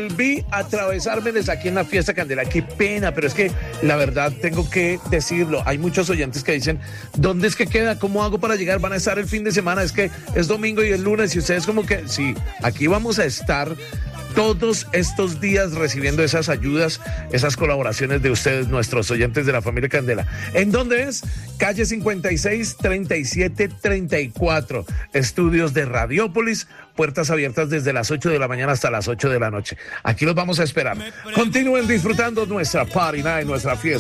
volví a atravesármeles aquí en la fiesta Candela. Qué pena, pero es que la verdad tengo que decirlo. Hay muchos oyentes que dicen, ¿dónde es que queda? ¿Cómo hago para llegar? Van a estar el fin de semana, es que es domingo y es lunes y ustedes como que, sí, aquí vamos a estar todos estos días recibiendo esas ayudas, esas colaboraciones de ustedes, nuestros oyentes de la familia Candela. ¿En dónde es? Calle 56, 37, 34. Estudios de Radiópolis, puertas abiertas desde las 8 de la mañana hasta las 8 de la noche. Aquí los vamos a esperar. Continúen disfrutando nuestra Party Night, nuestra fiesta.